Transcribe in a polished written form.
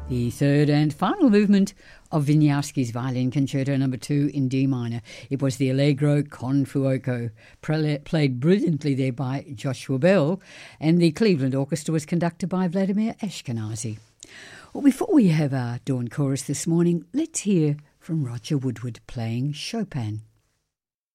The third and final movement of Wieniawski's Violin Concerto No. 2 in D minor. It was the Allegro con fuoco, played brilliantly there by Joshua Bell, and the Cleveland Orchestra was conducted by Vladimir Ashkenazy. Well, before we have our dawn chorus this morning, let's hear from Roger Woodward playing Chopin.